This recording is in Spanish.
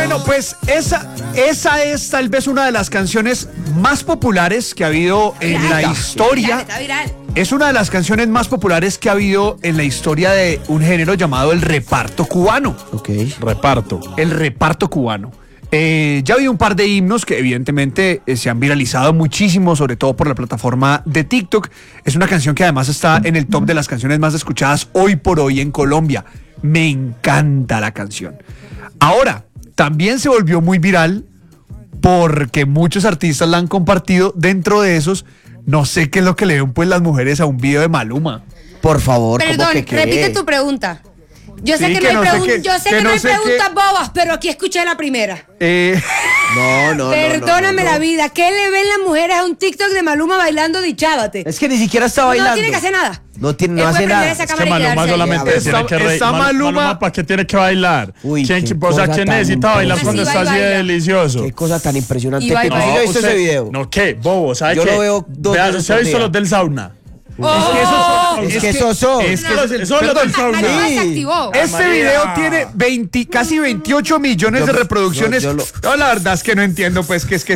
Bueno, pues esa es tal vez una de las canciones más populares que ha habido en la historia. Está viral. Es una de las canciones más populares que ha habido en la historia de un género llamado el reparto cubano. Ok. Reparto. El reparto cubano. Ya ha habido un par de himnos que evidentemente se han viralizado muchísimo, sobre todo por la plataforma de TikTok. Es una canción que además está en el top de las canciones más escuchadas hoy por hoy en Colombia. Me encanta la canción. Ahora, también se volvió muy viral porque muchos artistas la han compartido. Dentro de esos, no sé qué es lo que le ven pues las mujeres a un video de Maluma. Por favor, Perdón, ¿cómo que qué? repite tu pregunta. Yo sé Sí, que que no no sé hay, qué- yo sé que que no no hay sé preguntas qué- bobas, pero aquí escuché la primera. No. Perdóname la vida. ¿Qué le ven las mujeres a un TikTok de Maluma bailando Dichábate? Es que ni siquiera está bailando. No tiene que hacer nada. No Él hace puede prender nada. esa Es que cámara y Maluma quedarse ahí. solamente A ver, tiene que reír. está Maluma- ¿Para qué tiene que bailar? Uy, ¿Quién, qué o sea, cosa ¿quién tan necesita bailar impresionante. cuando Sí, está así baila. de delicioso? Qué cosa tan impresionante. Y baila. ¿Qué pasó? ¿Yo he visto usted- ese video? No, ¿qué? Bobo, ¿sabe Yo qué? lo veo 2 Vea, veces ¿usted ha por visto día. los del sauna? Es que esos son. Es que Eso es lo perdón, del sauna. Maluma Sí. se activó. Este María. video tiene casi 28 millones Yo- de reproducciones. yo lo- No, la verdad es que no entiendo, pues, que es que